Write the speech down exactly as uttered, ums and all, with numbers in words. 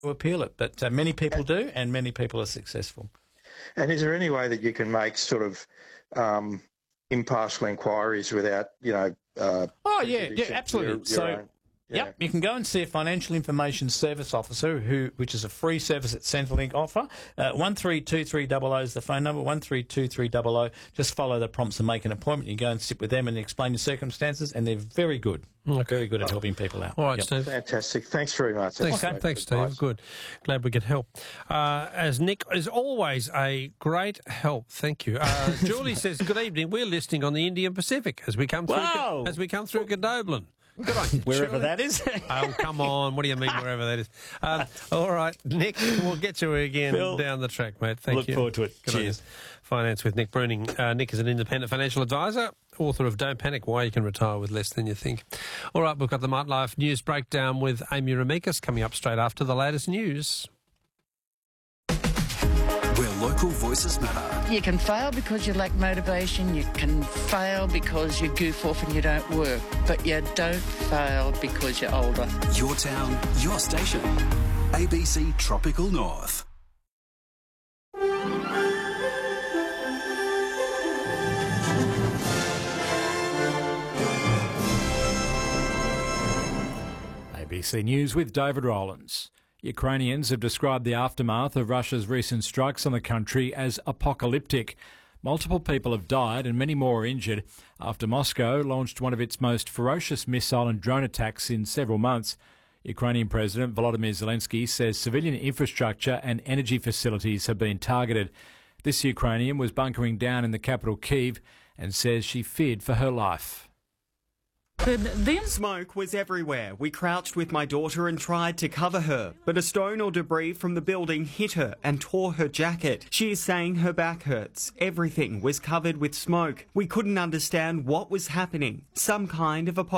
to appeal it. But uh, many people do, and many people are successful. And is there any way that you can make sort of um, impartial inquiries without, you know... Uh, oh, yeah, yeah, absolutely. Your, your so... own, yeah. Yep, you can go and see a Financial Information Service Officer, who, which is a free service that Centrelink offer. Uh, one three two three zero zero is the phone number, one three two three zero zero. Just follow the prompts and make an appointment. You go and sit with them and explain your circumstances, and they're very good. Okay. Very good at helping people out. All right, yep. Steve. Fantastic. Thanks very much. Thanks, okay. Thanks Steve. Good. Glad we could help. Uh, as Nick is always a great help. Thank you. Uh, Julie says, good evening. We're listening on the Indian Pacific as we come through, wow. as we come through Godoblin. Good on you. Wherever Julie. that is. Oh, come on. What do you mean, wherever that is? Um, all right, Nick, we'll get you again Phil, down the track, mate. Thank look you. Look forward to it. Good Cheers. Finance with Nick Bruning. Uh, Nick is an independent financial advisor, author of Don't Panic, Why You Can Retire with Less Than You Think. All right, we've got the Nightlife News Breakdown with Amy Ramikas coming up straight after the latest news. Where local voices matter. You can fail because you lack motivation. You can fail because you goof off and you don't work. But you don't fail because you're older. Your town, your station. A B C Tropical North. A B C News with David Rowlands. Ukrainians have described the aftermath of Russia's recent strikes on the country as apocalyptic. Multiple people have died and many more are injured after Moscow launched one of its most ferocious missile and drone attacks in several months. Ukrainian President Volodymyr Zelensky says civilian infrastructure and energy facilities have been targeted. This Ukrainian was bunkering down in the capital Kyiv and says she feared for her life. Smoke was everywhere. We crouched with my daughter and tried to cover her, but a stone or debris from the building hit her and tore her jacket. She is saying her back hurts. Everything was covered with smoke. We couldn't understand what was happening. Some kind of apocalypse.